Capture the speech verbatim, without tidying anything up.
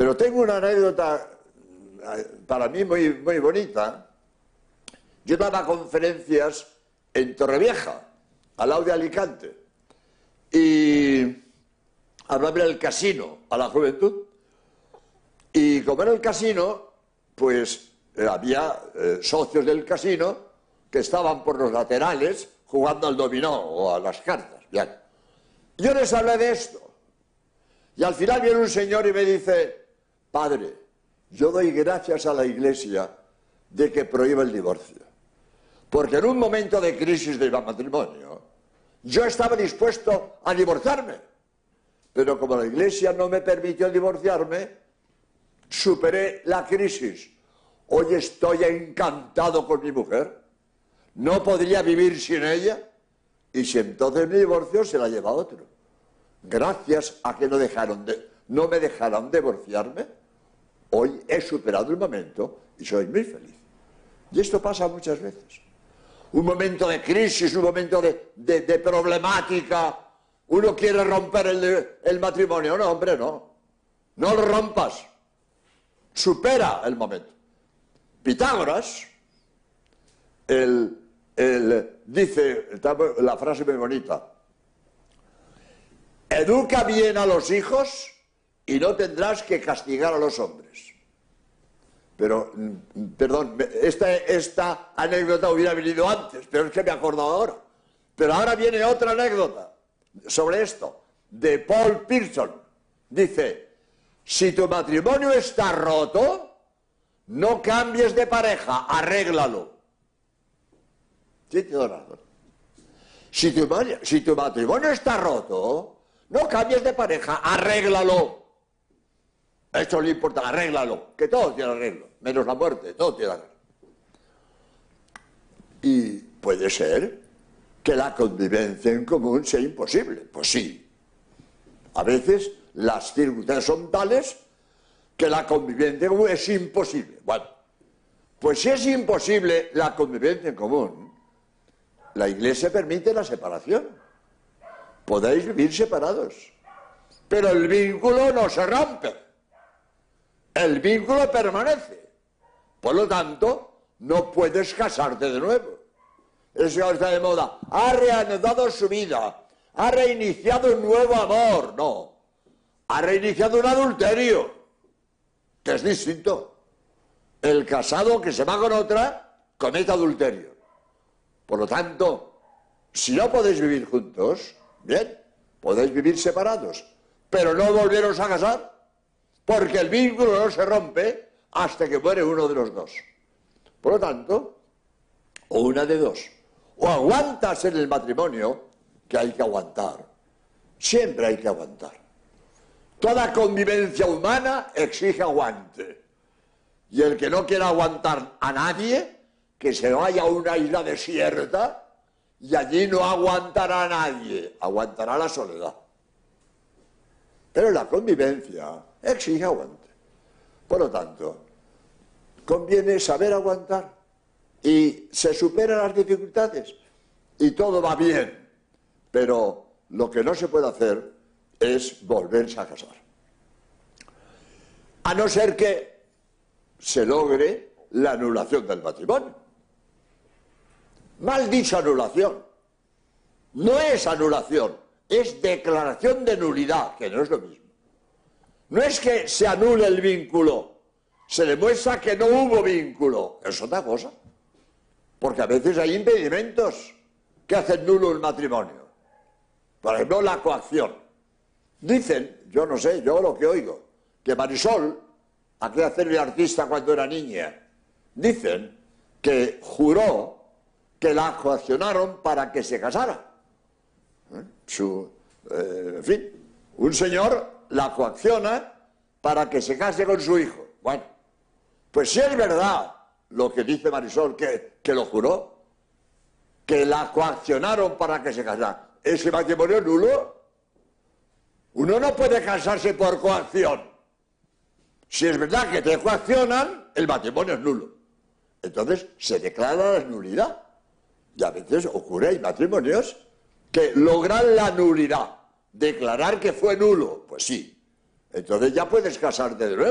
Pero tengo una anécdota para mí muy, muy bonita. Yo daba conferencias en Torrevieja, al lado de Alicante, y hablaba en el casino a la juventud. Y como era el casino, pues eh, había eh, socios del casino que estaban por los laterales jugando al dominó o a las cartas. Bien. Yo les hablé de esto. Y al final viene un señor y me dice: padre, yo doy gracias a la Iglesia de que prohíbe el divorcio. Porque en un momento de crisis de matrimonio, yo estaba dispuesto a divorciarme. Pero como la Iglesia no me permitió divorciarme, superé la crisis. Hoy estoy encantado con mi mujer. No podría vivir sin ella. Y si entonces me divorcio, se la lleva otro. Gracias a que no, dejaron de, no me dejaron divorciarme, hoy he superado el momento y soy muy feliz. Y esto pasa muchas veces. Un momento de crisis, un momento de, de, de problemática. Uno quiere romper el, el matrimonio. No, hombre, no. No lo rompas. Supera el momento. Pitágoras, el, el, dice, la frase muy bonita: educa bien a los hijos y no tendrás que castigar a los hombres. Pero, perdón, esta, esta anécdota hubiera venido antes, pero es que me he acordado ahora. Pero ahora viene otra anécdota sobre esto, de Paul Pearson. Dice: si tu matrimonio está roto, no cambies de pareja, arréglalo. Sí, tienes razón. Si tu, si tu matrimonio está roto, no cambies de pareja, arréglalo. Esto es lo importante, arréglalo, que todo tiene arreglo, menos la muerte, todo tiene arreglo. Y puede ser que la convivencia en común sea imposible. Pues sí. A veces las circunstancias son tales que la convivencia en común es imposible. Bueno, pues si es imposible la convivencia en común, la Iglesia permite la separación. Podéis vivir separados, pero el vínculo no se rompe. El vínculo permanece. Por lo tanto, no puedes casarte de nuevo. Eso ahora está de moda. Ha reanudado su vida. Ha reiniciado un nuevo amor. No. Ha reiniciado un adulterio, que es distinto. El casado que se va con otra comete adulterio. Por lo tanto, si no podéis vivir juntos, bien, podéis vivir separados, pero no volveros a casar, porque el vínculo no se rompe hasta que muere uno de los dos. Por lo tanto, o una de dos, o aguantas en el matrimonio, que hay que aguantar, siempre hay que aguantar. Toda convivencia humana exige aguante, y el que no quiera aguantar a nadie, que se vaya a una isla desierta, y allí no aguantará a nadie, aguantará la soledad. Pero la convivencia exige aguante. Por lo tanto, conviene saber aguantar y se superan las dificultades y todo va bien. Pero lo que no se puede hacer es volverse a casar. A no ser que se logre la anulación del matrimonio. Mal dicha anulación. No es anulación, es declaración de nulidad, que no es lo mismo. No es que se anule el vínculo, se demuestra que no hubo vínculo, es otra cosa. Porque a veces hay impedimentos que hacen nulo el matrimonio. Por ejemplo, la coacción. Dicen, yo no sé, yo lo que oigo, que Marisol, aquella célebre artista cuando era niña, dicen que juró que la coaccionaron para que se casara. ¿Eh? Su, eh, en fin, un señor la coacciona para que se case con su hijo. Bueno, pues si es verdad lo que dice Marisol, que, que lo juró, que la coaccionaron para que se casara, ¿ese matrimonio es nulo? Uno no puede casarse por coacción. Si es verdad que te coaccionan, el matrimonio es nulo. Entonces se declara la nulidad. Y a veces ocurre, hay matrimonios que logran la nulidad, declarar que fue nulo. Pues sí, entonces ya puedes casarte de nuevo.